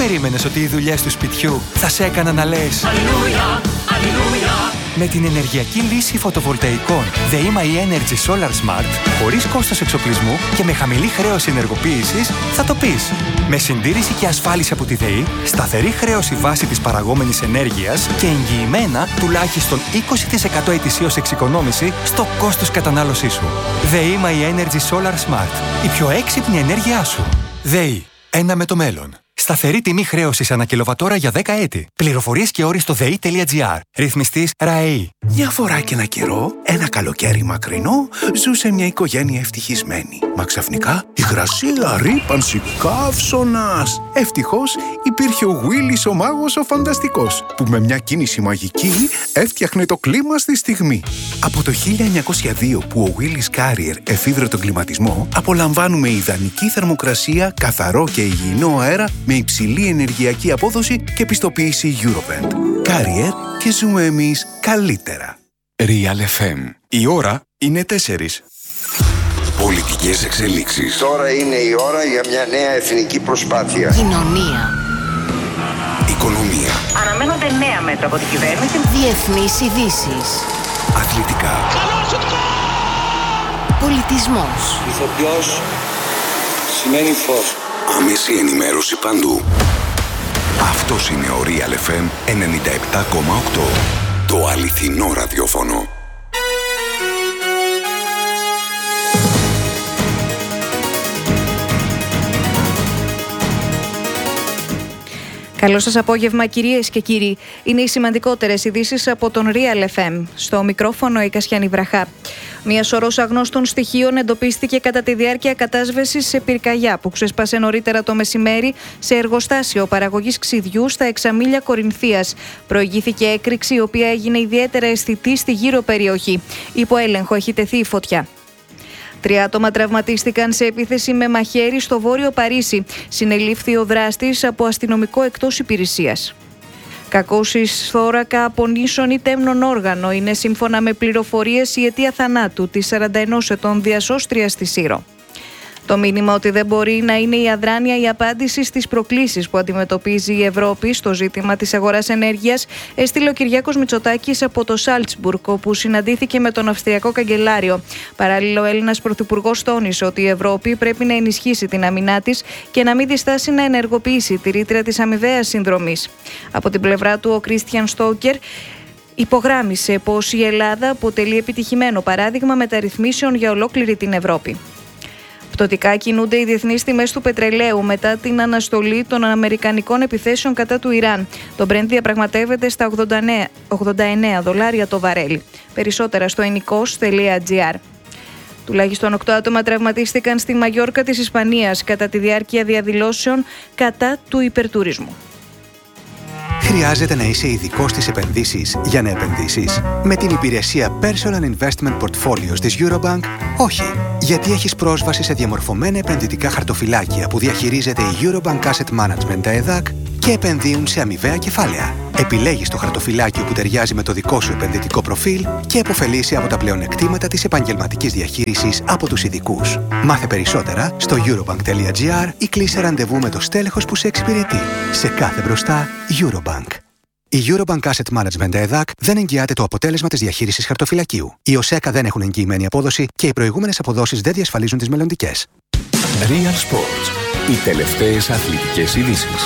περίμενες ότι οι δουλειές του σπιτιού θα σε έκαναν να λες Αλληλούια, Αλληλούια? Με την ενεργειακή λύση φωτοβολταϊκών ΔΕΗ Energy Solar Smart, χωρίς κόστος εξοπλισμού και με χαμηλή χρέωση ενεργοποίησης, θα το πεις. Με συντήρηση και ασφάλιση από τη ΔΕΗ, σταθερή χρέωση βάση της παραγόμενης ενέργειας και εγγυημένα τουλάχιστον 20% ετησίως εξοικονόμηση στο κόστος κατανάλωσής σου. ΔΕΗ Energy Solar Smart. Η πιο έξυπνη ενέργειά σου. ΔΕΗ. Ένα με το μέλλον. Σταθερή τιμή χρέωσης ανά κιλοβατόρα για 10 έτη. Πληροφορίες και όροι στο ΔΕΗ.gr. Ρυθμιστής ΡΑΕΗ. Μια φορά και ένα καιρό, ένα καλοκαίρι μακρινό, ζούσε μια οικογένεια ευτυχισμένη. Μα ξαφνικά, υγρασία, ρύπανση, καύσωνας. Ευτυχώς υπήρχε ο Willis ο μάγος ο φανταστικός, που με μια κίνηση μαγική έφτιαχνε το κλίμα στη στιγμή. Από το 1902 που ο Willis Carrier εφήβρε τον κλιματισμό, απολαμβάνουμε ιδανική θερμοκρασία, καθαρό και υγιεινό αέρα με υψηλή ενεργειακή απόδοση και πιστοποίηση Eurovent. Carrier και ζούμε εμείς καλύτερα. Real FM. Η ώρα είναι 4. Πολιτικές εξελίξεις. Τώρα είναι η ώρα για μια νέα εθνική προσπάθεια. Κοινωνία. Οικονομία. Αναμένονται νέα μέτρα από την κυβέρνηση. Διεθνείς ειδήσεις. Αθλητικά. Πολιτισμός. Ηθοποιός σημαίνει φως. Άμεση ενημέρωση παντού. Αυτός είναι ο Real FM 97,8. Το αληθινό ραδιόφωνο. Καλό σας απόγευμα, κυρίες και κύριοι. Είναι οι σημαντικότερες ειδήσεις από τον Real FM. Στο μικρόφωνο η Κασιάνη Βραχά. Μια σωρός αγνώστων στοιχείων εντοπίστηκε κατά τη διάρκεια κατάσβεσης σε πυρκαγιά που ξέσπασε νωρίτερα το μεσημέρι σε εργοστάσιο παραγωγής ξυδιού στα Εξαμήλια Κορινθίας. Προηγήθηκε έκρηξη η οποία έγινε ιδιαίτερα αισθητή στη γύρω περιοχή. Υπό έλεγχο έχει τεθεί η φωτιά. 3 άτομα τραυματίστηκαν σε επίθεση με μαχαίρι στο βόρειο Παρίσι. Συνελήφθη ο δράστης από αστυνομικό εκτός υπηρεσίας. Κακώσεις θώρακα από νήσων ή τέμνον όργανο είναι σύμφωνα με πληροφορίες η αιτία θανάτου της 41 ετών διασώστριας στη Σύρο. Το μήνυμα ότι δεν μπορεί να είναι η αδράνεια η απάντηση στις προκλήσεις που αντιμετωπίζει η Ευρώπη στο ζήτημα της αγοράς ενέργειας έστειλε ο Κυριάκος Μητσοτάκης από το Σάλτσμπουργκ, όπου συναντήθηκε με τον Αυστριακό Καγκελάριο. Παράλληλα, ο Έλληνας Πρωθυπουργός τόνισε ότι η Ευρώπη πρέπει να ενισχύσει την αμυνά της και να μην διστάσει να ενεργοποιήσει τη ρήτρα της αμοιβαίας συνδρομής. Από την πλευρά του, ο Κρίστιαν Στόκερ υπογράμμισε πως η Ελλάδα αποτελεί επιτυχημένο παράδειγμα μεταρρυθμίσεων για ολόκληρη την Ευρώπη. Πτωτικά κινούνται οι διεθνείς τιμές του πετρελαίου μετά την αναστολή των αμερικανικών επιθέσεων κατά του Ιράν. Το Brent διαπραγματεύεται στα $89 το βαρέλι. Περισσότερα στο enikos.gr. Τουλάχιστον 8 άτομα τραυματίστηκαν στη Μαγιόρκα της Ισπανίας κατά τη διάρκεια διαδηλώσεων κατά του υπερτουρισμού. Χρειάζεται να είσαι ειδικός στις επενδύσεις για να επενδύσεις? Με την υπηρεσία Personal Investment Portfolios της Eurobank, όχι. Γιατί έχεις πρόσβαση σε διαμορφωμένα επενδυτικά χαρτοφυλάκια που διαχειρίζεται η Eurobank Asset Management ΕΔΑΚ και επενδύουν σε αμοιβαία κεφάλαια. Επιλέγεις το χαρτοφυλάκιο που ταιριάζει με το δικό σου επενδυτικό προφίλ και επωφελείσαι από τα πλεονεκτήματα της επαγγελματικής διαχείρισης από τους ειδικούς. Μάθε περισσότερα στο eurobank.gr ή κλείσε ραντεβού με το στέλεχος που σε εξυπηρετεί. Σε κάθε μπροστά, Eurobank. Η Eurobank Asset Management ΕΔΑΚ δεν εγγυάται το αποτέλεσμα της διαχείρισης χαρτοφυλακίου. Οι ΟΣΕΚΑ δεν έχουν εγγυημένη απόδοση και οι προηγούμενες αποδόσεις δεν διασφαλίζουν τις μελλοντικές. Real Sports. Οι τελευταίες αθλητικές ειδήσεις.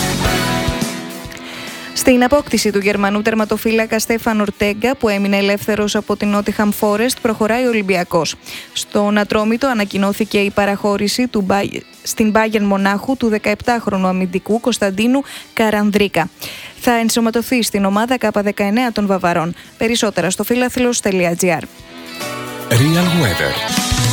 Στην απόκτηση του Γερμανού τερματοφύλακα Στέφαν Ορτέγκα, που έμεινε ελεύθερος από την Νότιχαμ Φόρεστ, προχωράει ο Ολυμπιακός. Στον Ατρόμητο ανακοινώθηκε η παραχώρηση στην Bayern Μονάχου του 17χρονου αμυντικού Κωνσταντίνου Καρανδρίκα. Θα ενσωματωθεί στην ομάδα K19 των Βαβαρών. Περισσότερα στο φιλαθλος.gr. Real Weather.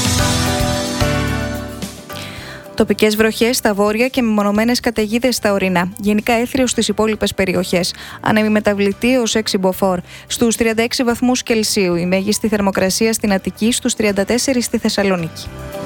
Τοπικές βροχές στα βόρεια και μεμονωμένες καταιγίδες στα ορεινά. Γενικά έθριο στις υπόλοιπες περιοχές. Άνεμη μεταβλητή ως 6 μποφόρ. Στους 36 βαθμούς Κελσίου. Η μέγιστη θερμοκρασία στην Αττική, στους 34 στη Θεσσαλονίκη.